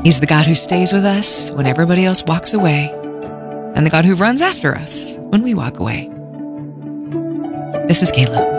He's the God who stays with us when everybody else walks away, and the God who runs after us when we walk away. This is Kayla.